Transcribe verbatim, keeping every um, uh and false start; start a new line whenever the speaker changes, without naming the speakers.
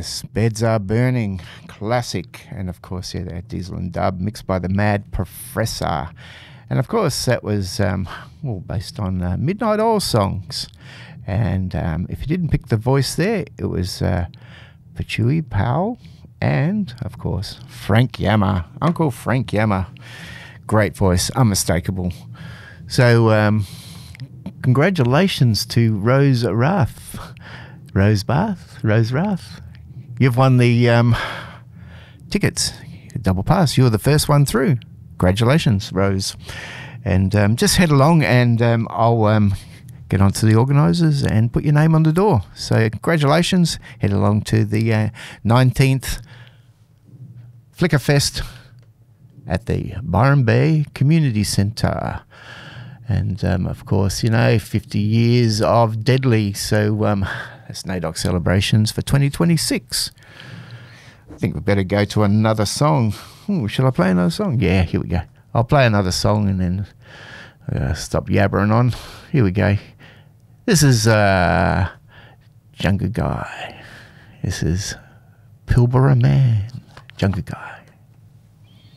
Yes, Beds Are Burning, classic. And of course, yeah, that Diesel and Dub mixed by the Mad Professor. And of course, that was um, well, based on uh, Midnight Oil songs. And um, if you didn't pick the voice there, it was uh, Patchouli Powell and, of course, Frank Yammer, Uncle Frank Yammer. Great voice, unmistakable. So, um, congratulations to Rose Rath. Rose Bath, Rose Rath. You've won the um, tickets, double pass. You're the first one through. Congratulations, Rose. And um, just head along and um, I'll um, get onto the organisers and put your name on the door. So congratulations. Head along to the uh, nineteenth Flicker Fest at the Byron Bay Community Centre. And, um, of course, you know, fifty years of Deadly. So um, that's NAIDOC celebrations for twenty twenty-six. I think we better go to another song. Ooh, shall I play another song? Yeah, here we go. I'll play another song and then uh, stop yabbering on. Here we go. This is uh, Jungle Guy. This is Pilbara Man, Jungle Guy.